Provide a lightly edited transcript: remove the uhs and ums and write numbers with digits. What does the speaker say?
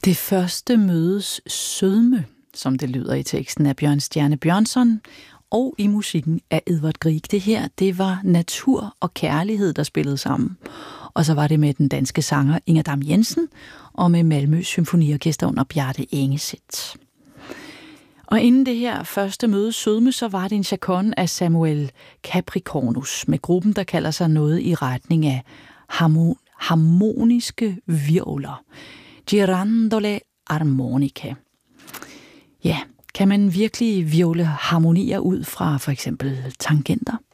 Det første mødes sødme, som det lyder i teksten af Bjørn Stjerne Bjørnson, og i musikken af Edvard Grieg. Det her, det var natur og kærlighed, der spillede sammen. Og så var det med den danske sanger Inger Dam Jensen, og med Malmø Symfoniorkester under Bjarte Engeset. Og inden det her første mødes sødme, så var det en chacon af Samuel Capricornus, med gruppen, der kalder sig noget i retning af harmoniske hvirvler. Girandole armonica. Ja, kan man virkelig hvirvle harmonier ud fra for eksempel tangenter?